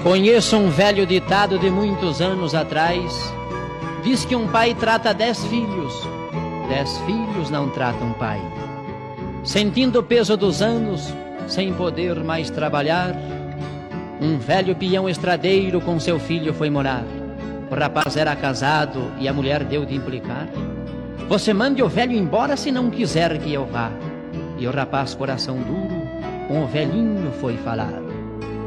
Conheço um velho ditado de muitos anos atrás. Diz que um pai trata 10 filhos, 10 filhos não tratam pai. Sentindo o peso dos anos, sem poder mais trabalhar, um velho peão estradeiro com seu filho foi morar. O rapaz era casado e a mulher deu de implicar: você mande o velho embora se não quiser que eu vá. E o rapaz, coração duro, com o velhinho foi falar: